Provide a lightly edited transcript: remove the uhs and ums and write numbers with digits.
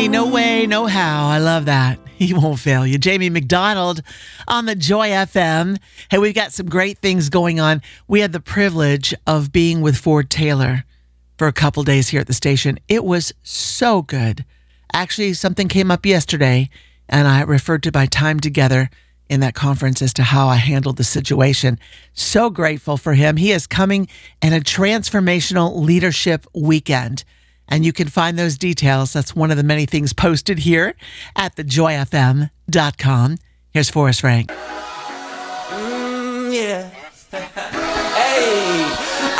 Ain't no way, no how. I love that. He won't fail you. Jamie McDonald on the Joy FM. Hey, we've got some great things going on. We had the privilege of being with Ford Taylor for a couple days here at the station. It was so good. Actually, something came up yesterday, and I referred to my time together in that conference as to how I handled the situation. So grateful for him. He is coming in a transformational leadership weekend. And you can find those details. That's one of the many things posted here at thejoyfm.com. Here's Forrest Frank. Yeah.